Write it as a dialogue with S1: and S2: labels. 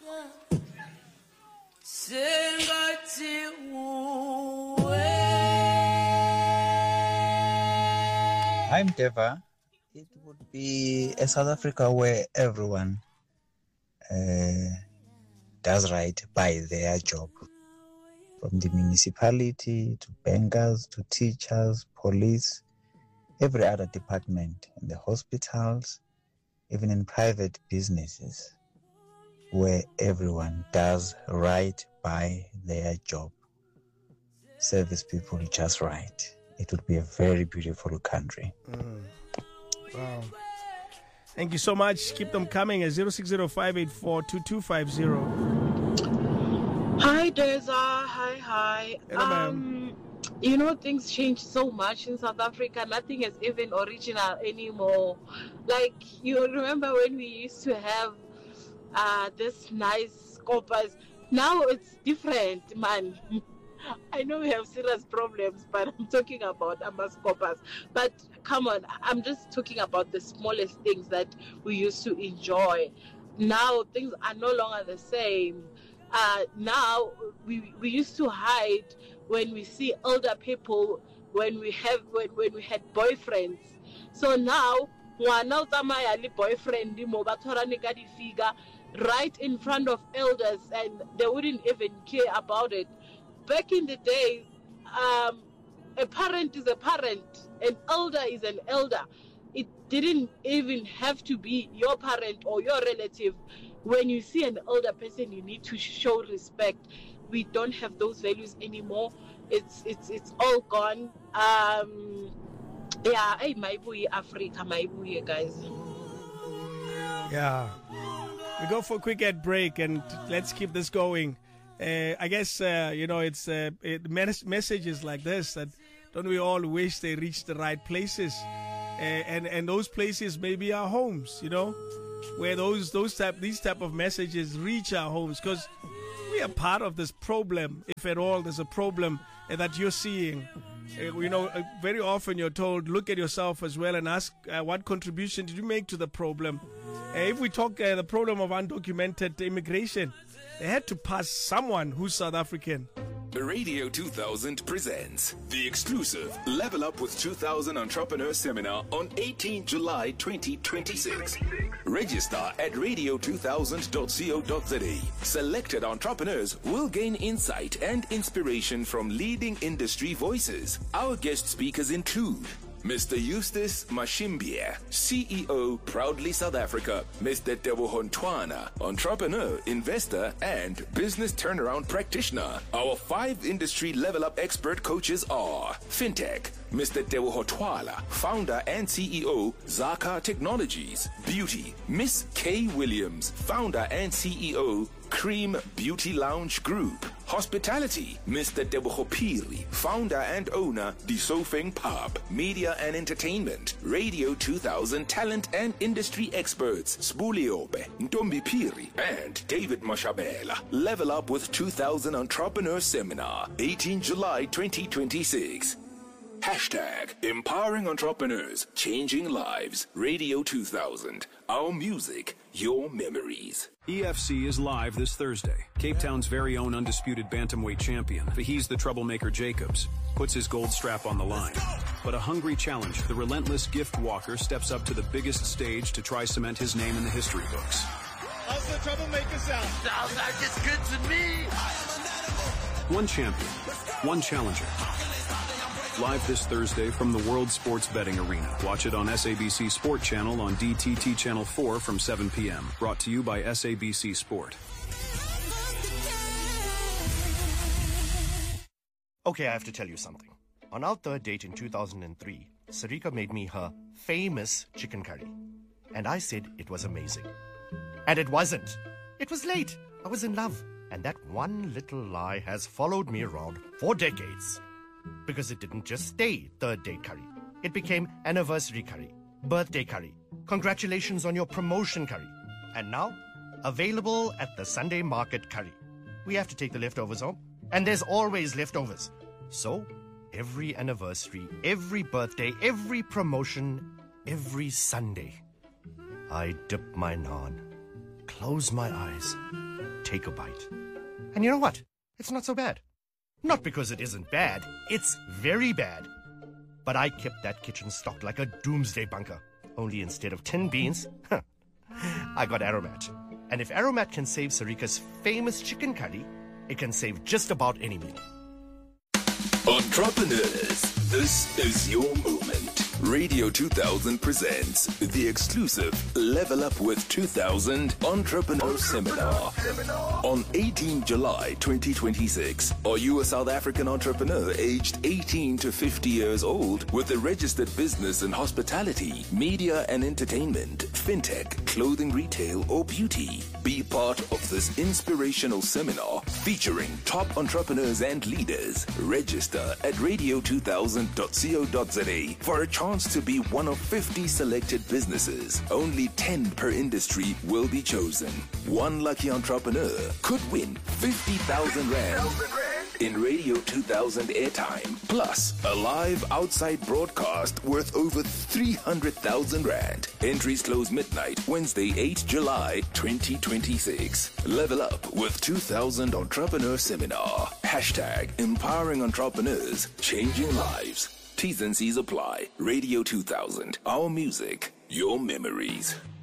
S1: I'm Deva. It would be a South Africa where everyone does right by their job. From the municipality to bankers to teachers, police, every other department, in the hospitals, even in private businesses, where everyone does right by their job. Service people just right. It would be a very beautiful country.
S2: Wow. Thank you so much. Keep them coming at 060-584-2250.
S3: Hi, Deza. Hi.
S2: Hello, ma'am.
S3: You know, things change so much in South Africa. Nothing is even original anymore. Like, you remember when we used to have this nice scopas? Now it's different, man. I know we have serious problems, but I'm talking about Amascopas. But come on, I'm just talking about the smallest things that we used to enjoy. Now things are no longer the same. Now we used to hide when we see older people, when we had boyfriends. So now boyfriend figure right in front of elders, and they wouldn't even care about it. Back in the day, a parent is a parent, an elder is an elder. It didn't even have to be your parent or your relative. When you see an older person, you need to show respect. We don't have those values anymore. It's all gone. Yeah, hey, maibuye Africa, maibuye guys.
S2: Yeah. We go for a quick ad break and let's keep this going. I guess, it's messages like this that don't we all wish they reach the right places? And those places may be our homes, where these type of messages reach our homes, because we are part of this problem, if at all there's a problem that you're seeing. Very often you're told, look at yourself as well and ask, what contribution did you make to the problem? If we talk the problem of undocumented immigration, they had to pass someone who's South African.
S4: Radio 2000 presents the exclusive Level Up with 2000 Entrepreneur Seminar on 18 July 2026. Register at radio2000.co.za. Selected entrepreneurs will gain insight and inspiration from leading industry voices. Our guest speakers include Mr. Eustace Mashimbia, CEO, Proudly South Africa. Mr. Teboho Ntwana, entrepreneur, investor, and business turnaround practitioner. Our 5 industry level up expert coaches are FinTech, Mr. Teboho Ntwana, founder and CEO, Zaka Technologies. Beauty, Miss Kay Williams, founder and CEO, Cream Beauty Lounge Group. Hospitality, Mr. Teboho Phiri, founder and owner, Disofeng Pub. Media and entertainment, Radio 2000 talent and industry experts, Sbuliope, Ntombi Phiri, and David Mashabela. Level Up with 2000 Entrepreneur Seminar, 18 July 2026. Hashtag Empowering Entrepreneurs, Changing Lives. Radio 2000. Our music, your memories.
S5: EFC is live this Thursday. Cape Town's very own undisputed bantamweight champion, He's the Troublemaker Jacobs, puts his gold strap on the line. But a hungry challenger, the relentless gift walker, steps up to the biggest stage to try cement his name in the history books.
S6: How's the Troublemaker sound?
S7: Sounds like it's good to me.
S5: One champion, one challenger. Live this Thursday from the World Sports Betting Arena. Watch it on SABC Sport Channel on DTT Channel 4 from 7 p.m. Brought to you by SABC Sport.
S6: Okay, I have to tell you something. On our third date in 2003, Sarika made me her famous chicken curry. And I said it was amazing. And it wasn't. It was late. I was in love. And that one little lie has followed me around for decades. Because it didn't just stay third date curry. It became anniversary curry, birthday curry, congratulations on your promotion curry. And now, available at the Sunday Market curry. We have to take the leftovers home, and there's always leftovers. So, every anniversary, every birthday, every promotion, every Sunday, I dip my naan, close my eyes, take a bite. And you know what? It's not so bad. Not because it isn't bad, it's very bad. But I kept that kitchen stocked like a doomsday bunker. Only instead of 10 beans, I got Aromat. And if Aromat can save Sarika's famous chicken curry, it can save just about any meal.
S4: Entrepreneurs, this is your moment. Radio 2000 presents the exclusive Level Up with 2000 Entrepreneur Seminar. On 18 July 2026, are you a South African entrepreneur aged 18 to 50 years old with a registered business in hospitality, media and entertainment, fintech, clothing retail or beauty? Be part of this inspirational seminar featuring top entrepreneurs and leaders. Register at radio2000.co.za for a chance to be one of 50 selected businesses. Only 10 per industry will be chosen. One lucky entrepreneur could win 50,000 Rand in Radio 2000 airtime, plus a live outside broadcast worth over 300,000 Rand. Entries close midnight, Wednesday, 8 July 2026. Level Up with 2000 Entrepreneur Seminar. Hashtag empowering entrepreneurs, changing lives. T's and C's apply. Radio 2000. Our music, your memories.